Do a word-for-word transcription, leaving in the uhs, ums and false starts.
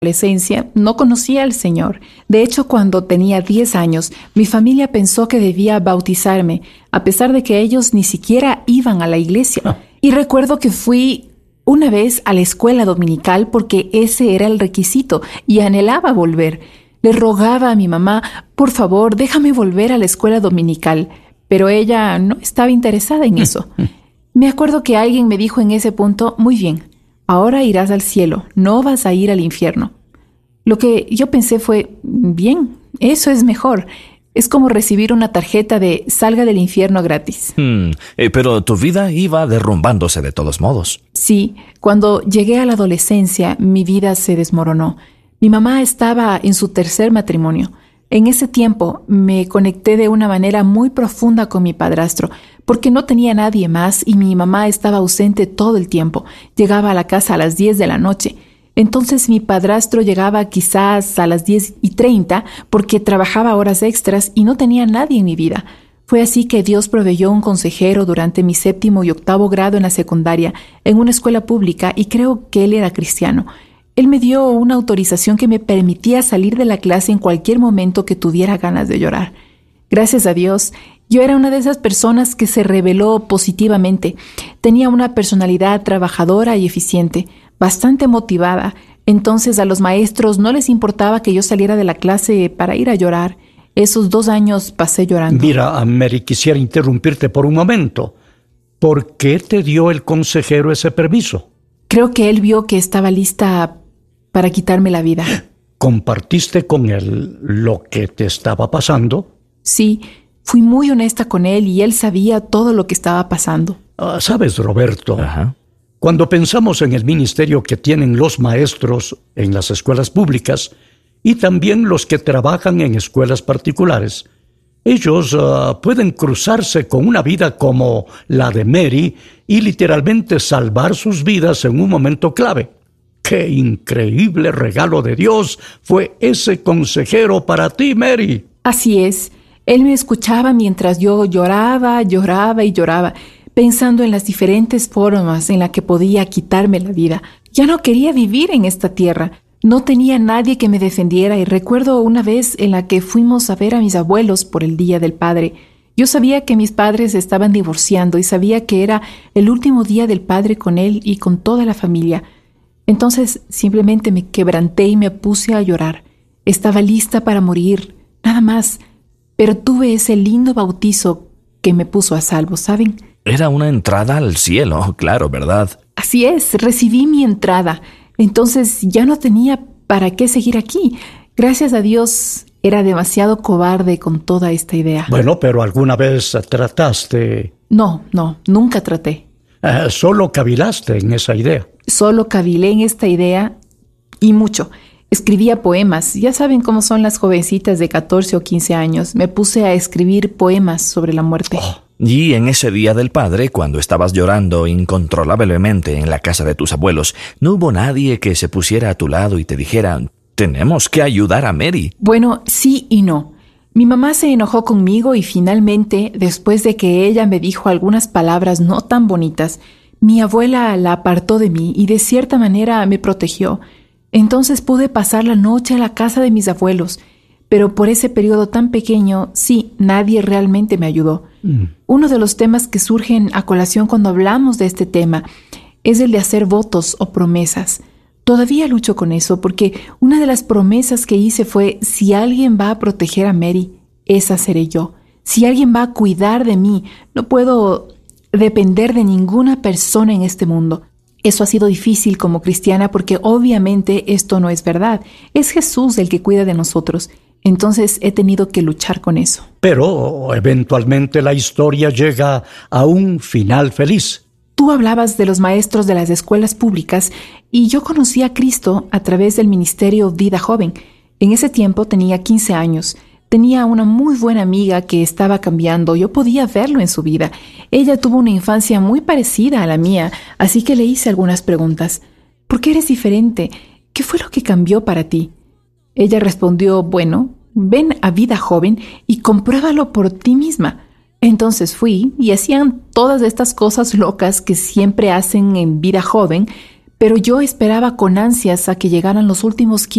adolescencia no conocía al Señor. De hecho, cuando tenía diez años, mi familia pensó que debía bautizarme, a pesar de que ellos ni siquiera iban a la iglesia. Ah. Y recuerdo que fui una vez a la escuela dominical porque ese era el requisito y anhelaba volver. Le rogaba a mi mamá, por favor, déjame volver a la escuela dominical, pero ella no estaba interesada en eso. Me acuerdo que alguien me dijo en ese punto, muy bien, ahora irás al cielo, no vas a ir al infierno. Lo que yo pensé fue, bien, eso es mejor. Es como recibir una tarjeta de salga del infierno gratis. Hmm, eh, pero tu vida iba derrumbándose de todos modos. Sí, cuando llegué a la adolescencia, mi vida se desmoronó. Mi mamá estaba en su tercer matrimonio. En ese tiempo me conecté de una manera muy profunda con mi padrastro, porque no tenía nadie más y mi mamá estaba ausente todo el tiempo. Llegaba a la casa a las diez de la noche. Entonces mi padrastro llegaba quizás a las diez y treinta porque trabajaba horas extras y no tenía nadie en mi vida. Fue así que Dios proveyó un consejero durante mi séptimo y octavo grado en la secundaria, en una escuela pública, y creo que él era cristiano. Él me dio una autorización que me permitía salir de la clase en cualquier momento que tuviera ganas de llorar. Gracias a Dios, yo era una de esas personas que se reveló positivamente. Tenía una personalidad trabajadora y eficiente, bastante motivada. Entonces a los maestros no les importaba que yo saliera de la clase para ir a llorar. Esos dos años pasé llorando. Mira, Mary, quisiera interrumpirte por un momento. ¿Por qué te dio el consejero ese permiso? Creo que él vio que estaba lista para quitarme la vida. ¿Compartiste con él lo que te estaba pasando? Sí, fui muy honesta con él y él sabía todo lo que estaba pasando. Ah, ¿sabes, Roberto? Ajá. Cuando pensamos en el ministerio que tienen los maestros en las escuelas públicas y también los que trabajan en escuelas particulares, ellos uh, pueden cruzarse con una vida como la de Mary y literalmente salvar sus vidas en un momento clave. ¡Qué increíble regalo de Dios fue ese consejero para ti, Mary! Así es. Él me escuchaba mientras yo lloraba, lloraba y lloraba, pensando en las diferentes formas en las que podía quitarme la vida. Ya no quería vivir en esta tierra. No tenía nadie que me defendiera y recuerdo una vez en la que fuimos a ver a mis abuelos por el Día del Padre. Yo sabía que mis padres estaban divorciando y sabía que era el último día del padre con él y con toda la familia. Entonces simplemente me quebranté y me puse a llorar. Estaba lista para morir, nada más. Pero tuve ese lindo bautizo que me puso a salvo, ¿saben? Era una entrada al cielo, claro, ¿verdad? Así es, recibí mi entrada. Entonces ya no tenía para qué seguir aquí. Gracias a Dios, era demasiado cobarde con toda esta idea. Bueno, pero ¿alguna vez trataste? No, no, nunca traté. Eh, solo cavilaste en esa idea. Solo cavilé en esta idea y mucho. Escribía poemas. Ya saben cómo son las jovencitas de catorce o quince años. Me puse a escribir poemas sobre la muerte. Oh. Y en ese Día del Padre, cuando estabas llorando incontrolablemente en la casa de tus abuelos, ¿no hubo nadie que se pusiera a tu lado y te dijera, tenemos que ayudar a Mary? Bueno, sí y no. Mi mamá se enojó conmigo y finalmente, después de que ella me dijo algunas palabras no tan bonitas, mi abuela la apartó de mí y de cierta manera me protegió. Entonces pude pasar la noche a la casa de mis abuelos, pero por ese periodo tan pequeño, sí, nadie realmente me ayudó. Mm. Uno de los temas que surgen a colación cuando hablamos de este tema es el de hacer votos o promesas. Todavía lucho con eso porque una de las promesas que hice fue, si alguien va a proteger a Mary, esa seré yo. Si alguien va a cuidar de mí, no puedo depender de ninguna persona en este mundo. Eso ha sido difícil como cristiana porque obviamente esto no es verdad. Es Jesús el que cuida de nosotros. Entonces he tenido que luchar con eso. Pero eventualmente la historia llega a un final feliz. Tú hablabas de los maestros de las escuelas públicas y yo conocí a Cristo a través del ministerio Vida Joven. En ese tiempo tenía quince años. Tenía una muy buena amiga que estaba cambiando. Yo podía verlo en su vida. Ella tuvo una infancia muy parecida a la mía, así que le hice algunas preguntas. ¿Por qué eres diferente? ¿Qué fue lo que cambió para ti? Ella respondió, bueno, ven a Vida Joven y compruébalo por ti misma. Entonces fui y hacían todas estas cosas locas que siempre hacen en Vida Joven, pero yo esperaba con ansias a que llegaran los últimos